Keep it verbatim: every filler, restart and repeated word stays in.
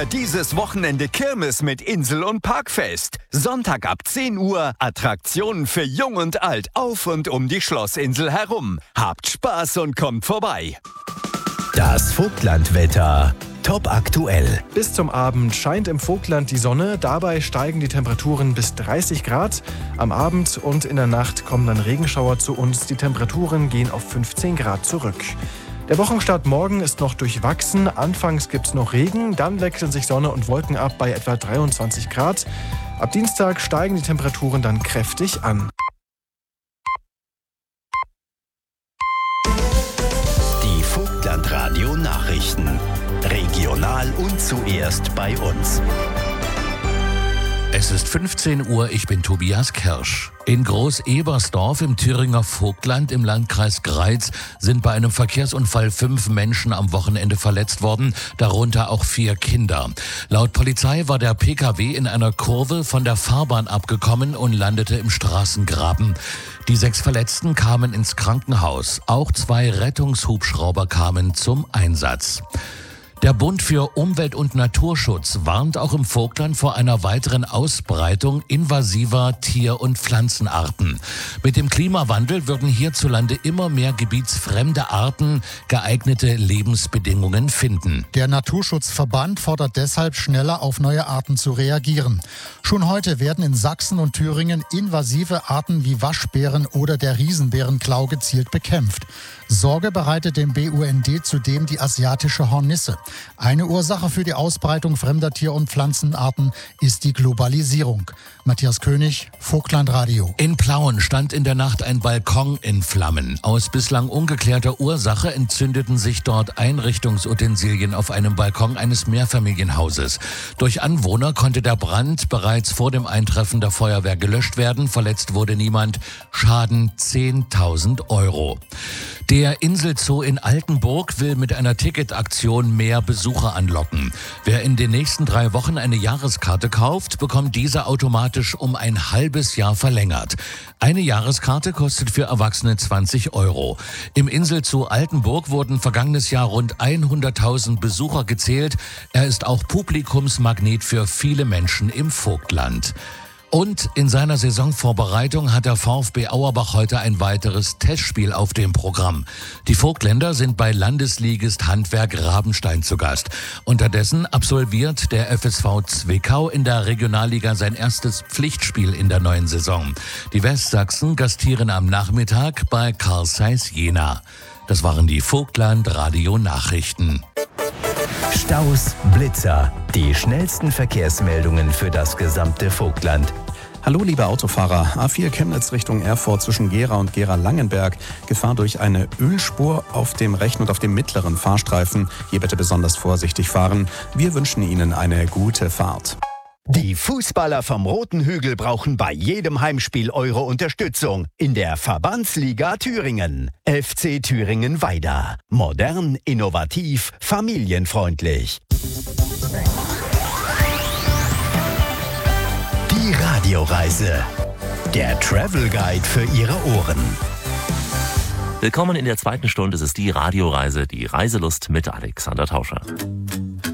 Dieses Wochenende Kirmes mit Insel- und Parkfest. Sonntag ab zehn Uhr Attraktionen für Jung und Alt auf und um die Schlossinsel herum. Habt Spaß und kommt vorbei. Das Vogtlandwetter. Top aktuell. Bis zum Abend scheint im Vogtland die Sonne. Dabei steigen die Temperaturen bis dreißig Grad. Am Abend und in der Nacht kommen dann Regenschauer zu uns. Die Temperaturen gehen auf fünfzehn Grad zurück. Der Wochenstart morgen ist noch durchwachsen. Anfangs gibt es noch Regen, dann wechseln sich Sonne und Wolken ab bei etwa dreiundzwanzig Grad. Ab Dienstag steigen die Temperaturen dann kräftig an. Die Vogtlandradio Nachrichten. Regional und zuerst bei uns. Es ist fünfzehn Uhr, ich bin Tobias Kirsch. In Groß-Ebersdorf im Thüringer Vogtland im Landkreis Greiz sind bei einem Verkehrsunfall fünf Menschen am Wochenende verletzt worden, darunter auch vier Kinder. Laut Polizei war der P K W in einer Kurve von der Fahrbahn abgekommen und landete im Straßengraben. Die sechs Verletzten kamen ins Krankenhaus. Auch zwei Rettungshubschrauber kamen zum Einsatz. Der Bund für Umwelt und Naturschutz warnt auch im Vogtland vor einer weiteren Ausbreitung invasiver Tier- und Pflanzenarten. Mit dem Klimawandel würden hierzulande immer mehr gebietsfremde Arten geeignete Lebensbedingungen finden. Der Naturschutzverband fordert deshalb, schneller auf neue Arten zu reagieren. Schon heute werden in Sachsen und Thüringen invasive Arten wie Waschbären oder der Riesenbärenklau gezielt bekämpft. Sorge bereitet dem B U N D zudem die asiatische Hornisse. Eine Ursache für die Ausbreitung fremder Tier- und Pflanzenarten ist die Globalisierung. Matthias König, Vogtlandradio. In Plauen stand in der Nacht ein Balkon in Flammen. Aus bislang ungeklärter Ursache entzündeten sich dort Einrichtungsutensilien auf einem Balkon eines Mehrfamilienhauses. Durch Anwohner konnte der Brand bereits vor dem Eintreffen der Feuerwehr gelöscht werden. Verletzt wurde niemand. Schaden zehntausend Euro. Der Inselzoo in Altenburg will mit einer Ticketaktion mehr Besucher anlocken. Wer in den nächsten drei Wochen eine Jahreskarte kauft, bekommt diese automatisch um ein halbes Jahr verlängert. Eine Jahreskarte kostet für Erwachsene zwanzig Euro. Im Inselzoo Altenburg wurden vergangenes Jahr rund hunderttausend Besucher gezählt. Er ist auch Publikumsmagnet für viele Menschen im Vogtland. Und in seiner Saisonvorbereitung hat der VfB Auerbach heute ein weiteres Testspiel auf dem Programm. Die Vogtländer sind bei Landesligist Handwerk Rabenstein zu Gast. Unterdessen absolviert der F S V Zwickau in der Regionalliga sein erstes Pflichtspiel in der neuen Saison. Die Westsachsen gastieren am Nachmittag bei Carl Zeiss Jena. Das waren die Vogtland-Radio-Nachrichten. Staus, Blitzer, die schnellsten Verkehrsmeldungen für das gesamte Vogtland. Hallo liebe Autofahrer, A vier Chemnitz Richtung Erfurt zwischen Gera und Gera-Langenberg. Gefahr durch eine Ölspur auf dem rechten und auf dem mittleren Fahrstreifen. Hier bitte besonders vorsichtig fahren. Wir wünschen Ihnen eine gute Fahrt. Die Fußballer vom Roten Hügel brauchen bei jedem Heimspiel eure Unterstützung. In der Verbandsliga Thüringen. F C Thüringen-Weida. Modern, innovativ, familienfreundlich. Die Radioreise. Der Travel Guide für Ihre Ohren. Willkommen in der zweiten Stunde. Es ist die Radioreise, die Reiselust mit Alexander Tauscher.